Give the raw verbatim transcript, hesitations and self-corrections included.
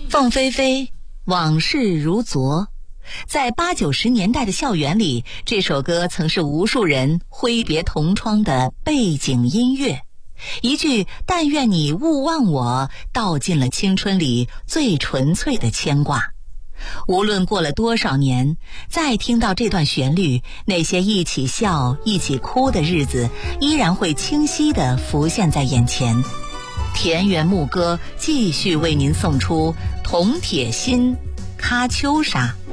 凤飞飞，往事如昨。在八九十年代的校园里，这首歌曾是无数人挥别同窗的背景音乐。一句但愿你勿忘我，道尽了青春里最纯粹的牵挂。无论过了多少年，再听到这段旋律，那些一起笑一起哭的日子依然会清晰地浮现在眼前。田园牧歌继续为您送出铜铁心喀秋莎。